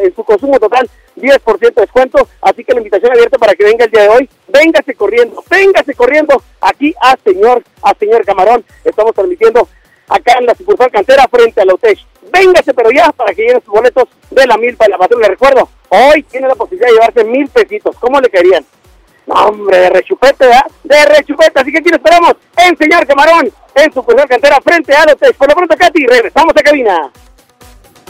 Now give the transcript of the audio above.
en su consumo total 10% de descuento, así que la invitación abierta para que venga el día de hoy. Véngase corriendo aquí a señor Camarón. Estamos transmitiendo acá en la sucursal Cantera frente a la UTEC. Véngase pero ya para que lleven sus boletos de la milpa y la patrona. Les recuerdo, hoy tiene la posibilidad de llevarse 1,000 pesitos. ¿Cómo le querían? No, hombre, de rechupete, ¿verdad? De rechupete, así que aquí lo esperamos en señor Camarón, en su sucursal Cantera frente a la UTEC. Por lo pronto, Katy, regresamos a cabina.